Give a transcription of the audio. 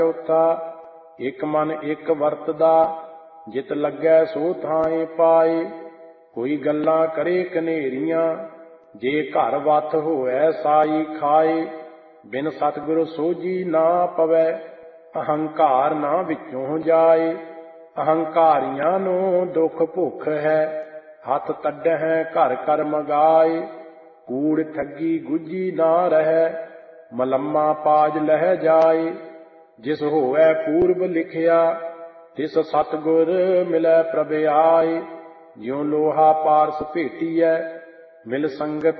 ਉਥਾ ਇਕ ਮਨ ਇਕ ਵਰਤਦਾ, ਜਿਤ ਲੱਗੈ ਸੋ ਥਾਏ ਪਾਏ। ਕੋਈ ਗੱਲਾਂ ਕਰੇ ਕਨੇਰੀਆਂ, ਜੇ ਘਰ ਵੱਥ ਹੋਵੈ ਸਾਈ ਖਾਏ। ਬਿਨ ਸਤਿਗੁਰ ਸੋਝੀ ਨਾ ਪਵੈ, ਅਹੰਕਾਰ ਨਾ ਵਿੱਚੋਂ ਜਾਏ। ਅਹੰਕਾਰੀਆਂ ਨੂੰ ਦੁੱਖ ਭੁੱਖ ਹੈ, ਹੱਥ ਕੱਢਹਿ ਘਰ ਕਰ ਮਗਾਏ। ਕੂੜ ਠੱਗੀ ਗੁੱਝੀ ਨਾ ਰਹੈ, ਮਲੰਮਾ ਪਾਜ ਲਹਿ ਜਾਏ। ਜਿਸ ਹੋਵੈ ਪੂਰਬ ਲਿਖਿਆ, ਤਿਸ ਸਤਿਗੁਰ ਮਿਲੈ ਪ੍ਰਭ ਆਏ। ਜਿਉ ਲੋਹਾ ਪਾਰਸ ਭੇਟੀਐ, ਮਿਲ ਸੰਗਤ